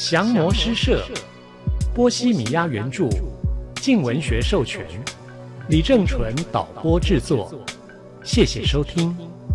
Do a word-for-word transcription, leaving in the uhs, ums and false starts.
降魔诗社，波西米亚原著，静文学授权，李正纯导播制作。谢谢收听。